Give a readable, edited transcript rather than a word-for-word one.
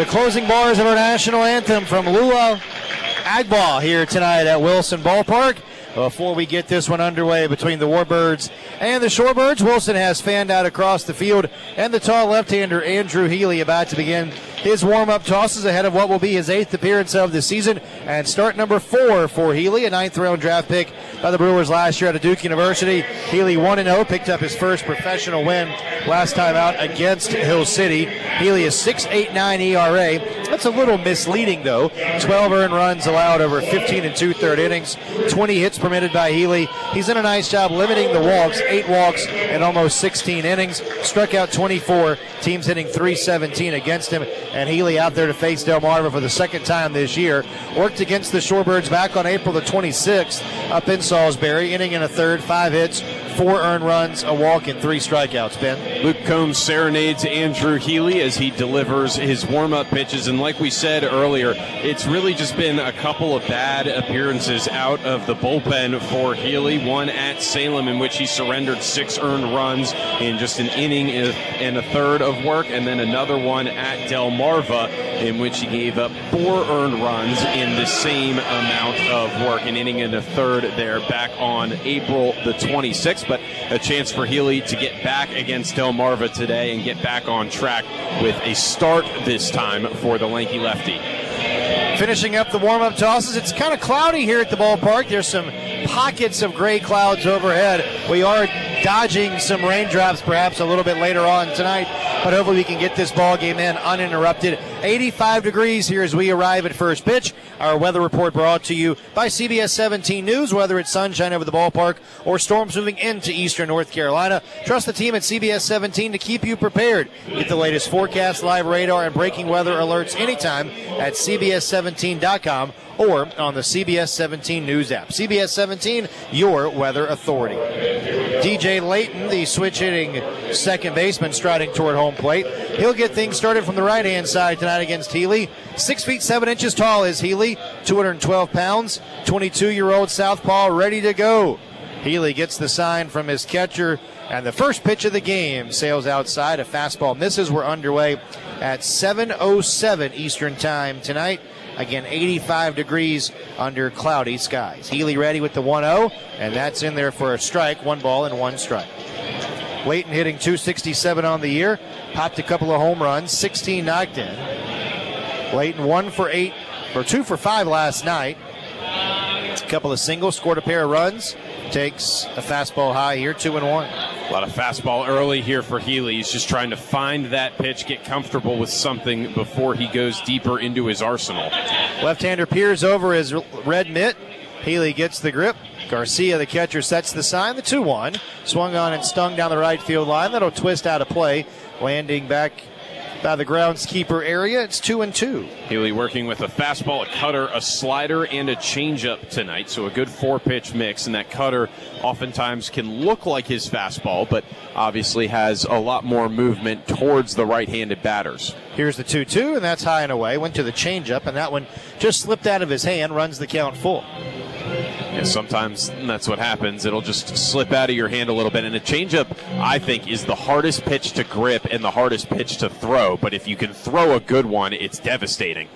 the closing bars of our national anthem from Lua Agbaw here tonight at Wilson Ballpark. Before we get this one underway between the Warbirds and the Shorebirds, Wilson has fanned out across the field, and the tall left-hander Andrew Healy about to begin his warm-up tosses ahead of what will be his 8th appearance of the season and start number 4 for Healy, a 9th-round draft pick by the Brewers last year out of Duke University. Healy 1-0, picked up his first professional win last time out against Hill City. Healy is 6.89 ERA. That's a little misleading, though. 12 earned runs allowed over 15 and 2/3 innings, 20 hits permitted by Healy. He's done a nice job limiting the walks, 8 walks in almost 16 innings, struck out 24, teams hitting .317 against him, and Healy out there to face Delmarva for the second time this year. Worked against the Shorebirds back on April the 26th up in Salisbury, inning and a third, 5 hits, 4 earned runs, a walk, and 3 strikeouts, Ben. Luke Combs serenades Andrew Healy as he delivers his warm-up pitches, and like we said earlier, it's really just been a couple of bad appearances out of the bullpen for Healy. One at Salem in which he surrendered 6 earned runs in just an inning and a third of work, and then another one at Delmarva in which he gave up 4 earned runs in the same amount of work, an inning and a third there back on April the 26th. But a chance for Healy to get back against Delmarva today and get back on track with a start this time for the lanky lefty. Finishing up the warm-up tosses, it's kind of cloudy here at the ballpark. There's some pockets of gray clouds overhead. We are dodging some raindrops perhaps a little bit later on tonight, but hopefully we can get this ball game in uninterrupted. 85 degrees here as we arrive at first pitch. Our weather report brought to you by CBS 17 News. Whether it's sunshine over the ballpark or storms moving into eastern North Carolina, trust the team at CBS 17 to keep you prepared. Get the latest forecast, live radar, and breaking weather alerts anytime at CBS17.com or on the CBS 17 News app. CBS 17, your weather authority. DJ Layton, the switch-hitting second baseman, striding toward home plate. He'll get things started from the right-hand side tonight against Healy. 6 feet 7 inches tall is Healy, 212 pounds, 22-year-old southpaw ready to go. Healy gets the sign from his catcher, and the first pitch of the game sails outside. A fastball misses. We're underway at 7:07 Eastern Time tonight. Again, 85 degrees under cloudy skies. Healy ready with the 1-0, and that's in there for a strike. 1 ball and 1 strike. Layton hitting .267 on the year. Popped a couple of home runs, 16 knocked in. Layton 2 for 5 last night. A couple of singles, scored a pair of runs. Takes a fastball high here, 2-1. A lot of fastball early here for Healy. He's just trying to find that pitch, get comfortable with something before he goes deeper into his arsenal. Left-hander peers over his red mitt. Healy gets the grip. Garcia, the catcher, sets the sign, the 2-1. Swung on and stung down the right field line. That'll twist out of play, landing back by the groundskeeper area. It's 2-2. Healy working with a fastball, a cutter, a slider, and a changeup tonight. So a good 4-pitch mix, and that cutter oftentimes can look like his fastball, but obviously has a lot more movement towards the right-handed batters. Here's the 2-2, and that's high and away. Went to the changeup, and that one just slipped out of his hand, runs the count full. And sometimes that's what happens. It'll just slip out of your hand a little bit. And a changeup, I think, is the hardest pitch to grip and the hardest pitch to throw. But if you can throw a good one, it's devastating.